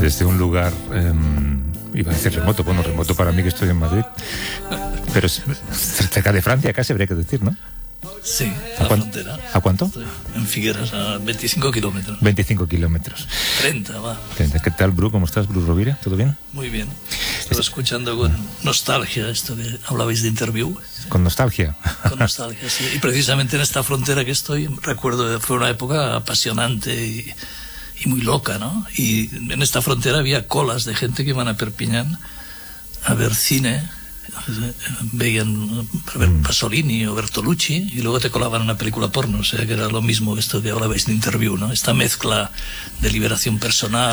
desde un lugar, iba a decir remoto, bueno, remoto para mí que estoy en Madrid, pero cerca de Francia casi habría que decir, ¿no? Sí, a la frontera. ¿A cuánto? En Figueras, a 25 kilómetros. 25 kilómetros. 30, va. 30. ¿Qué tal, Bru? ¿Cómo estás, Bru Rovira? ¿Todo bien? Muy bien. Estaba escuchando con nostalgia esto que hablabais de Interview. ¿Con nostalgia? Con nostalgia, sí. Y precisamente en esta frontera que estoy, recuerdo que fue una época apasionante y muy loca, ¿no? Y en esta frontera había colas de gente que iban a Perpiñán a ver cine. Veían Pasolini o Bertolucci y luego te colaban una película porno, o sea que era lo mismo esto que hablabais de Interview, ¿no? Esta mezcla de liberación personal